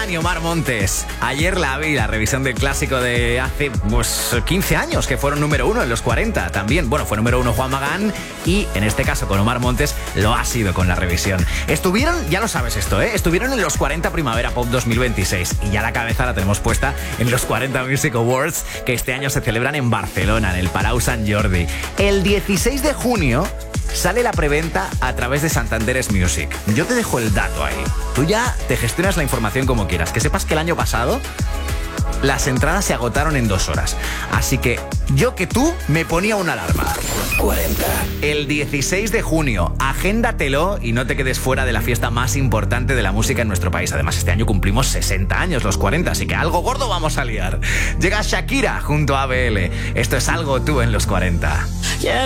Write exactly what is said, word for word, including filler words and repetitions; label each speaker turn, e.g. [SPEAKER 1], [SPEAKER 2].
[SPEAKER 1] Guzmán y Omar Montes. Ayer la vi, la revisión del clásico de hace pues, quince años, que fueron número uno en los cuarenta también. Bueno, fue número uno Juan Magán y en este caso con Omar Montes lo ha sido con la revisión. Estuvieron, ya lo sabes esto, ¿eh? Estuvieron en los cuarenta Primavera Pop dos mil veintiséis y ya la cabeza la tenemos puesta en los cuarenta Music Awards que este año se celebran en Barcelona, en el Palau Sant Jordi. El dieciséis de junio sale la preventa a través de Santander Music. Yo te dejo el dato ahí. Tú ya te gestionas la información como quieras. Que sepas que el año pasado las entradas se agotaron en dos horas. Así que yo que tú me ponía una alarma. cuarenta. El dieciséis de junio, agéndatelo y no te quedes fuera de la fiesta más importante de la música en nuestro país. Además, este año cumplimos sesenta años, los cuarenta, así que algo gordo vamos a liar. Llega Shakira junto a A B L. Esto es Algo Tú en los cuarenta.
[SPEAKER 2] Yeah.